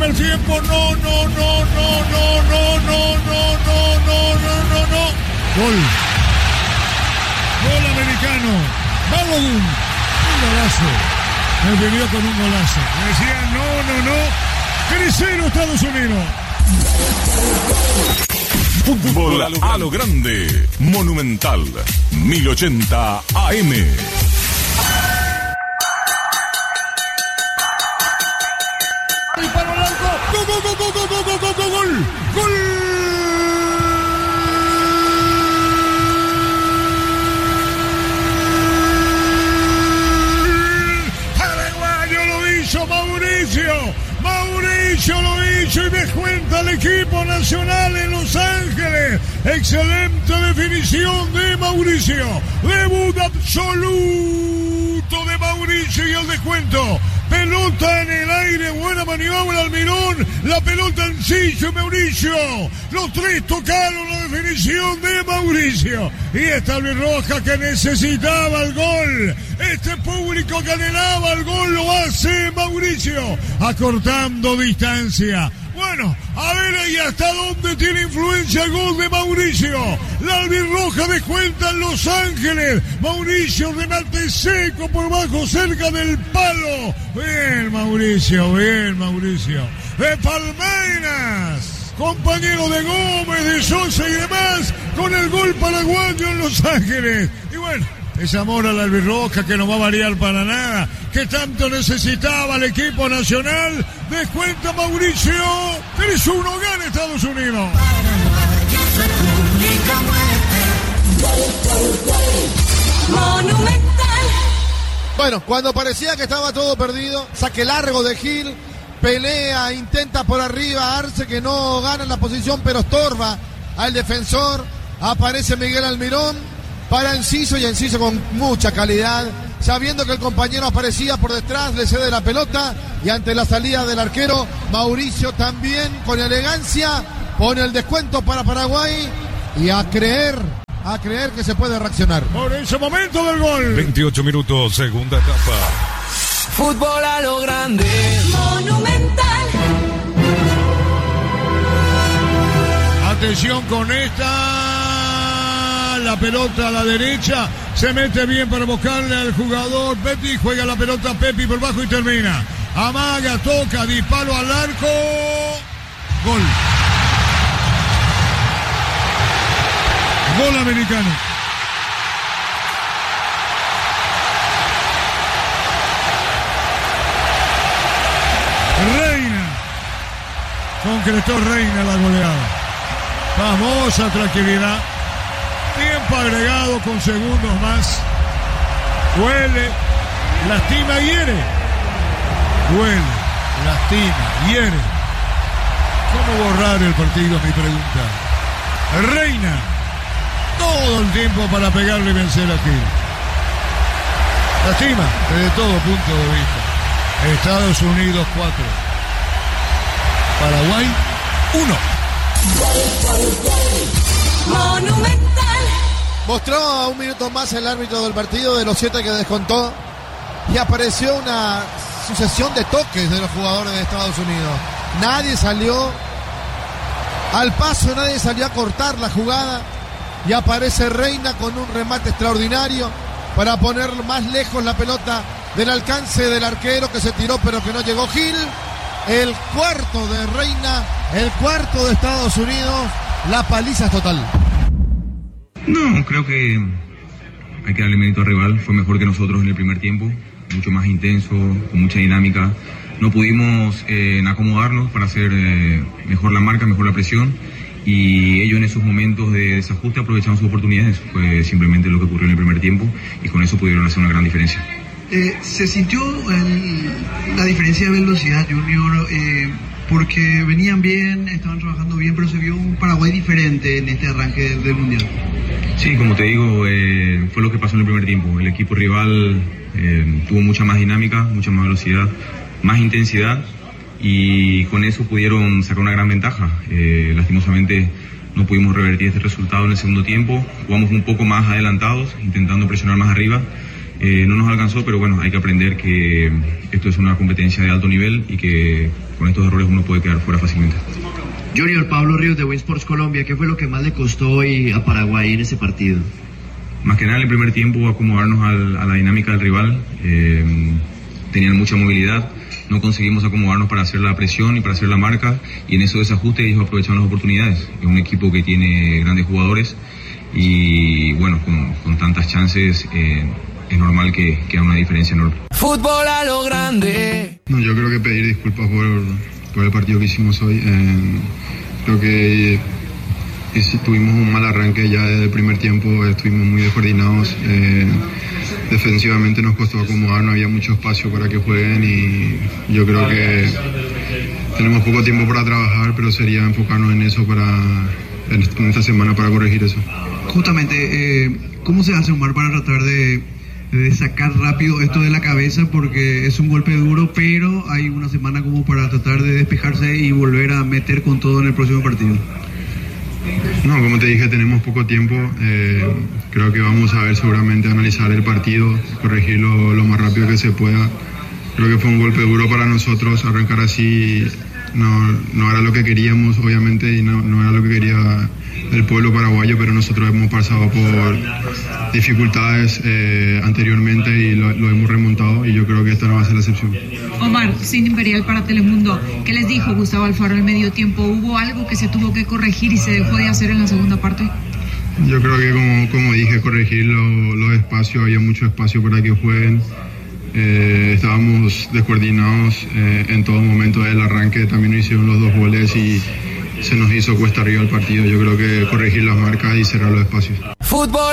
primer tiempo. No. Gol americano. Balogun. Un golazo. Me vivió con un golazo. Me decían no. Crisero, Estados Unidos. Fútbol a lo grande. Monumental. 1080 AM. Disparo al arco. Gol. Paraguayo lo hizo Mauricio lo hizo y descuenta al equipo nacional en Los Ángeles. Excelente definición de Mauricio. Debut absoluto de Mauricio y el descuento. Pelota en el aire, buena maniobra Almirón, la pelota en Ciso y Mauricio. Los tres tocaron la definición de Mauricio. Y esta albirroja que necesitaba el gol. Este público que anhelaba el gol lo hace Mauricio, acortando distancia. Bueno, a ver ahí hasta dónde tiene influencia el gol de Mauricio. La albirroja descuenta en Los Ángeles. Mauricio, remate seco por bajo, cerca del palo. Bien Mauricio. De Palmeiras, compañero de Gómez, de Sosa y demás, con el gol paraguayo en Los Ángeles. Y bueno, ese amor a la albirroja que no va a variar para nada, que tanto necesitaba el equipo nacional. Descuenta Mauricio. 3-1, gana Estados Unidos. Monumental. Bueno, cuando parecía que estaba todo perdido, saque largo de Gil, pelea, intenta por arriba, Arce que no gana la posición, pero estorba al defensor. Aparece Miguel Almirón para Enciso, y Enciso con mucha calidad, sabiendo que el compañero aparecía por detrás, le cede la pelota, y ante la salida del arquero, Mauricio también con elegancia pone el descuento para Paraguay, y a creer que se puede reaccionar. Por ese momento del gol. 28 minutos, segunda etapa. Fútbol a lo grande. Monumental. Atención con esta. La pelota a la derecha. Se mete bien para buscarle al jugador Pepi. Juega la pelota Pepi por bajo y termina. Amaga, toca, disparo al arco. Gol. Gol americano. Reina. Concretó Reina la goleada. Famosa tranquilidad. Tiempo agregado con segundos más. Huele, lastima, hiere. Huele, lastima, hiere. ¿Cómo borrar el partido? Mi pregunta. Reina. Todo el tiempo para pegarle y vencer a Gil. Lastima desde todo punto de vista. Estados Unidos 4. Paraguay 1. Monumental. Mostró a un minuto más el árbitro del partido de los 7 que descontó, y apareció una sucesión de toques de los jugadores de Estados Unidos. Nadie salió al paso, nadie salió a cortar la jugada, y aparece Reina con un remate extraordinario para poner más lejos la pelota del alcance del arquero, que se tiró pero que no llegó. Gil, el cuarto de Reina, el cuarto de Estados Unidos. La paliza es total. No, creo que hay que darle mérito al rival. Fue mejor que nosotros en el primer tiempo, mucho más intenso, con mucha dinámica. No pudimos acomodarnos para hacer mejor la marca, mejor la presión, y ellos en esos momentos de desajuste aprovecharon sus oportunidades. Fue simplemente lo que ocurrió en el primer tiempo, y con eso pudieron hacer una gran diferencia. ¿Se sintió la diferencia de velocidad, Junior? Porque venían bien, estaban trabajando bien, pero se vio un Paraguay diferente en este arranque del Mundial. Sí, como te digo, fue lo que pasó en el primer tiempo. El equipo rival tuvo mucha más dinámica, mucha más velocidad, más intensidad, y con eso pudieron sacar una gran ventaja. Lastimosamente no pudimos revertir este resultado en el segundo tiempo. Jugamos un poco más adelantados, intentando presionar más arriba, No nos alcanzó, pero bueno, hay que aprender que esto es una competencia de alto nivel y que con estos errores uno puede quedar fuera fácilmente. Junior, Pablo Ríos de Winsports Colombia, ¿qué fue lo que más le costó hoy a Paraguay en ese partido? Más que nada en el primer tiempo acomodarnos a la dinámica del rival. Tenían mucha movilidad, no conseguimos acomodarnos para hacer la presión y para hacer la marca, y en esos desajustes ellos aprovecharon las oportunidades. Es un equipo que tiene grandes jugadores y bueno, con tantas chances es normal que haya una diferencia enorme. Fútbol a lo grande. No, yo creo que pedir disculpas por el partido que hicimos hoy. Creo que tuvimos un mal arranque ya desde el primer tiempo, estuvimos muy descoordinados. Defensivamente nos costó acomodar, no había mucho espacio para que jueguen y yo creo que tenemos poco tiempo para trabajar, pero sería enfocarnos en eso en esta semana para corregir eso. Justamente, ¿cómo se hace, Omar, para tratar de sacar rápido esto de la cabeza? Porque es un golpe duro, pero hay una semana como para tratar de despejarse y volver a meter con todo en el próximo partido. No, como te dije, tenemos poco tiempo. Creo que vamos a ver seguramente analizar el partido, corregirlo lo más rápido que se pueda. Creo que fue un golpe duro para nosotros. Arrancar así no era lo que queríamos, obviamente, y no era lo que quería el pueblo paraguayo, pero nosotros hemos pasado por dificultades anteriormente y lo hemos remontado, y yo creo que esta no va a ser la excepción. Omar, Cindy Imperial para Telemundo, ¿qué les dijo Gustavo Alfaro al medio tiempo? ¿Hubo algo que se tuvo que corregir y se dejó de hacer en la segunda parte? Yo creo que como dije, corregir los espacios, había mucho espacio para que jueguen. Estábamos descoordinados en todo momento del arranque, también nos hicieron los 2 goles y se nos hizo cuesta arriba el partido. Yo creo que corregir las marcas y cerrar los espacios. Fútbol